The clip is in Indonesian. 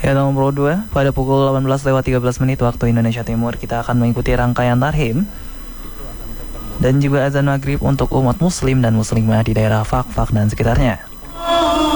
Ya, nomor 2, pada pukul 18:13 waktu Indonesia Timur kita akan mengikuti rangkaian tarhim dan juga azan maghrib untuk umat muslim dan muslimah di daerah Fak-Fak dan sekitarnya.